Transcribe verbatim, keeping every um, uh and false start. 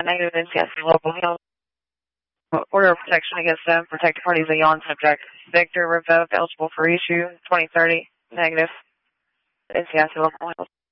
Negative N C S local health. Order of protection against them. Protected party is a yawn subject. Victor revoked, eligible for issue twenty thirty. Negative N C S local health.